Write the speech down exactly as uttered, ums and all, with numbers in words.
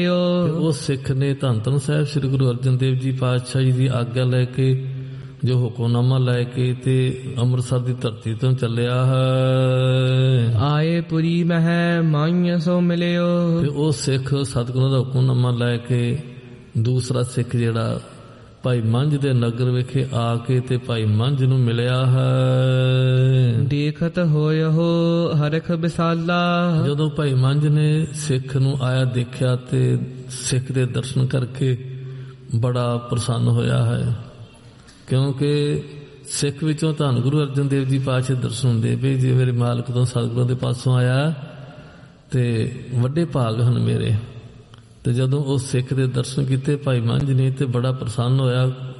ਉਹ ਸਿੱਖ ਨੇ ਧੰਨ ਧੰਨ ਸਾਹਿਬ ਸ੍ਰੀ ਗੁਰੂ ਅਰਜਨ ਦੇਵ ਜੀ ਪਾਤਸ਼ਾਹ ਜੀ ਦੀ ਆਗਿਆ ਲੈ ਕੇ, ਜੋ ਹੁਕਮਨਾਮਾ ਲੈ ਕੇ ਤੇ ਅੰਮ੍ਰਿਤਸਰ ਦੀ ਧਰਤੀ ਤੋਂ ਚੱਲਿਆ ਹੈ। ਆਏ ਪੁਰੀ ਮਹਿ ਮਾਈਆਂ ਸੋ ਮਿਲਿਓ। ਤੇ ਉਹ ਸਿੱਖ ਸਤਿਗੁਰਾਂ ਦਾ ਹੁਕਮਨਾਮਾ ਲੈ ਕੇ, ਦੂਸਰਾ ਸਿੱਖ ਜਿਹੜਾ ਭਾਈ ਮੰਝ ਦੇ ਨਗਰ ਵਿਖੇ ਆ ਕੇ ਤੇ ਭਾਈ ਮੰਝ ਨੂੰ ਮਿਲਿਆ ਹੈ। ਦੇਖਤ ਹੋਇਓ ਹਰਖ ਵਿਸਾਲਾ। ਜਦੋਂ ਭਾਈ ਮੰਝ ਨੇ ਸਿੱਖ ਨੂੰ ਆਇਆ ਦੇਖਿਆ ਤੇ ਸਿੱਖ ਦੇ ਦਰਸ਼ਨ ਕਰਕੇ ਬੜਾ ਪ੍ਰਸੰਨ ਹੋਇਆ ਹੈ, ਕਿਉਂਕਿ ਸਿੱਖ ਵਿੱਚੋਂ ਧੰਨ ਗੁਰੂ ਅਰਜਨ ਦੇਵ ਜੀ ਪਾਤਸ਼ਾਹ ਦਰਸ਼ਨ ਹੁੰਦੇ ਵੀ ਜੇ ਮੇਰੇ ਮਾਲਕ ਤੋਂ ਸਤਿਗੁਰਾਂ ਦੇ ਪਾਸੋਂ ਆਇਆ ਤੇ ਵੱਡੇ ਭਾਗ ਹਨ ਮੇਰੇ। ਤੇ ਜਦੋਂ ਉਹ ਸਿੱਖ ਦੇ ਦਰਸ਼ਨ ਕੀਤੇ ਭਾਈ ਮੰਝ ਨੇ ਤੇ ਬੜਾ ਪ੍ਰਸੰਨ ਹੋਇਆ।